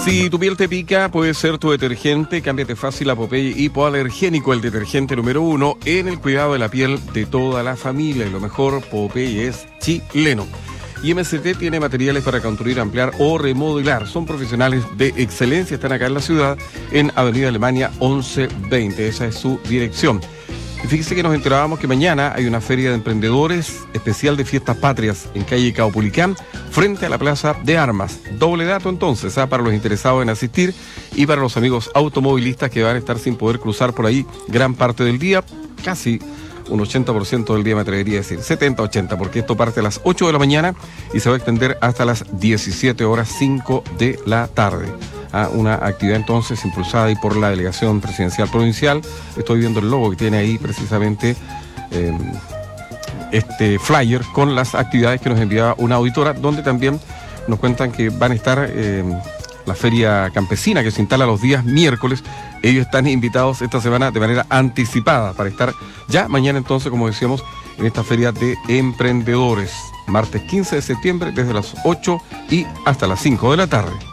Si tu piel te pica, puede ser tu detergente. Cámbiate fácil a Popeye Hipoalergénico, el detergente número 1 en el cuidado de la piel de toda la familia. Y lo mejor, Popeye es chileno. Y MST tiene materiales para construir, ampliar o remodelar. Son profesionales de excelencia, están acá en la ciudad, en Avenida Alemania 1120. Esa es su dirección. Y fíjese que nos enterábamos que mañana hay una feria de emprendedores especial de fiestas patrias en calle Caupolicán, frente a la Plaza de Armas. Doble dato entonces, para los interesados en asistir y para los amigos automovilistas que van a estar sin poder cruzar por ahí gran parte del día, casi un 80% del día, me atrevería a decir, 70-80, porque esto parte a las 8 de la mañana y se va a extender hasta las 17:05 de la tarde. Una actividad entonces impulsada ahí por la Delegación Presidencial Provincial. Estoy viendo el logo que tiene ahí precisamente este flyer con las actividades que nos enviaba una auditora, donde también nos cuentan que van a estar la feria campesina que se instala los días miércoles. Ellos están invitados esta semana de manera anticipada para estar ya mañana entonces, como decíamos, en esta feria de emprendedores, martes 15 de septiembre desde las 8 y hasta las 5 de la tarde.